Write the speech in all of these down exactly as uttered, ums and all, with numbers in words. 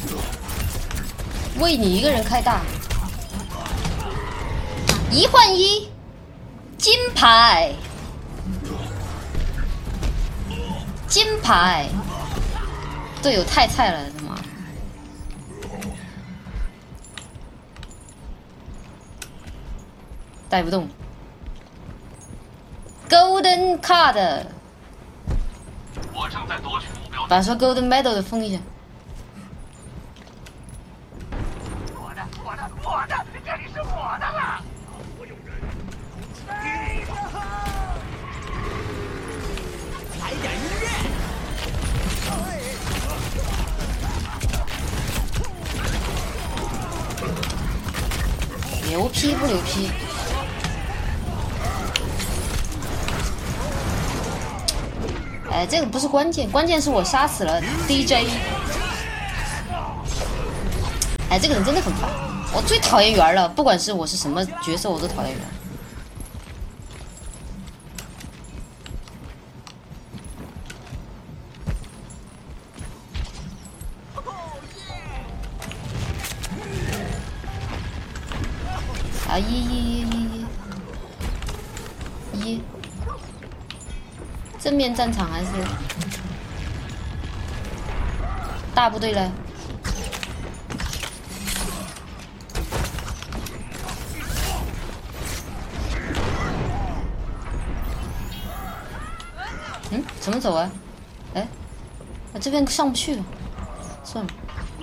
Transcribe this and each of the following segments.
为你一个人开大，一换一，金牌，金牌，队友太菜了，他妈！带不动 ，Golden Card， 我正在夺取目标。 把说 Golden Medal 的封一下。 我的，我的，我的，这里是我的了。我有人。来点音乐。 牛批不牛批？哎，这个不是关键，关键是我杀死了 D J。哎，这个人真的很烦，我最讨厌圆了，不管是我是什么角色，我都讨厌圆。啊一一一一一，正面战场还是大部队嘞？嗯，怎么走啊？哎，我这边上不去了，算了。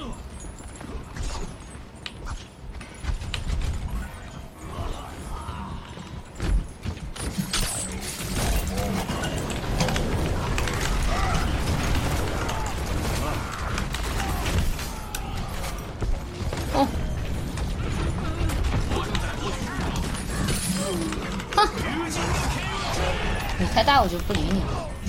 哦，哼，你开大我就不理你了。